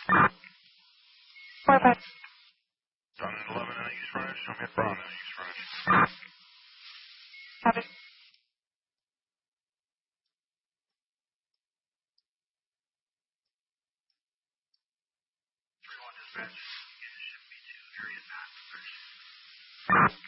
Perfect. Done at 11 in East Frontage. Show me at Brown in East Frontage. Copy. Dispatch. Should be 2 area 9.